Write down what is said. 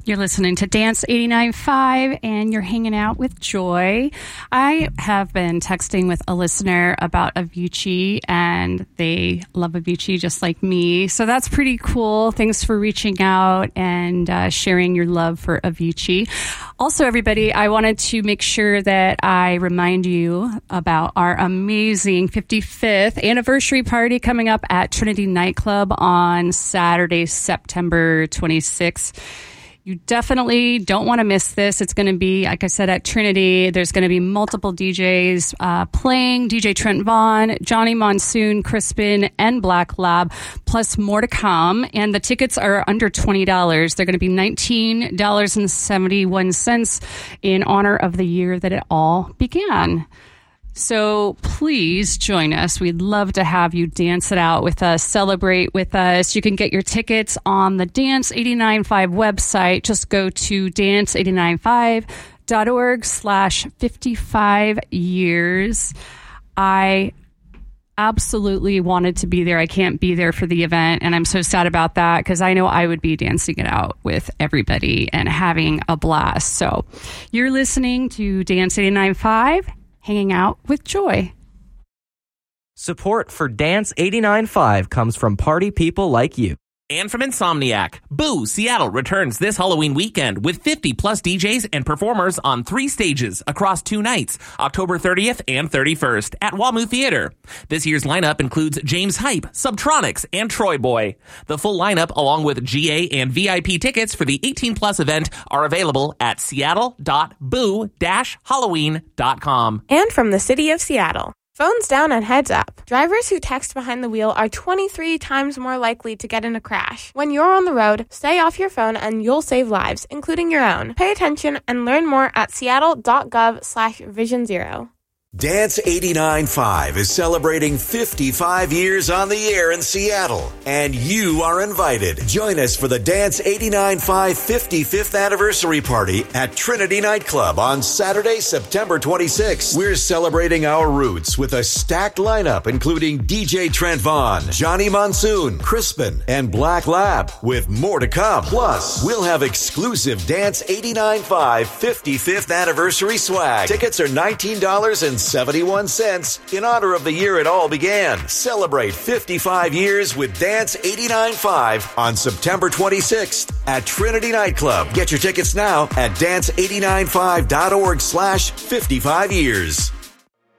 You're listening to Dance 89.5 and you're hanging out with Joy. I have been texting with a listener about Avicii and they love Avicii just like me. So that's pretty cool. Thanks for reaching out and sharing your love for Avicii. Also, everybody, I wanted to make sure that I remind you about our amazing 55th anniversary party coming up at Trinity Nightclub on Saturday, September 26th. You definitely don't want to miss this. It's going to be, like I said, at Trinity. There's going to be multiple DJs playing. DJ Trent Vaughn, Johnny Monsoon, Crispin, and Black Lab, plus more to come. And the tickets are under $20. They're going to be $19.71 in honor of the year that it all began. So please join us. We'd love to have you dance it out with us, celebrate with us. You can get your tickets on the Dance 89.5 website. Just go to dance895.org/55 years. I absolutely wanted to be there. I can't be there for the event, and I'm so sad about that because I know I would be dancing it out with everybody and having a blast. So you're listening to Dance 89.5. Hanging out with Joy. Support for Dance 89.5 comes from party people like you. And from Insomniac. Boo! Seattle returns this Halloween weekend with 50 plus DJs and performers on 3 stages across 2 nights, October 30th and 31st at WAMU Theater. This year's lineup includes James Hype, Subtronics, and Troy Boy. The full lineup, along with GA and VIP tickets for the 18 plus event, are available at seattle.boo-halloween.com. And from the city of Seattle. Phones down and heads up. Drivers who text behind the wheel are 23 times more likely to get in a crash. When you're on the road, stay off your phone and you'll save lives, including your own. Pay attention and learn more at seattle.gov/Vision Zero. Dance 89.5 is celebrating 55 years on the air in Seattle, and you are invited. Join us for the Dance 89.5 55th anniversary party at Trinity Nightclub on Saturday, September 26th. We're celebrating our roots with a stacked lineup including DJ Trent Vaughn, Johnny Monsoon, Crispin, and Black Lab, with more to come. Plus, we'll have exclusive Dance 89.5 55th anniversary swag. Tickets are $19.71 in honor of the year it all began. Celebrate 55 years with Dance 89.5 on September 26th at Trinity Nightclub. Get your tickets now at dance895.org/55 years.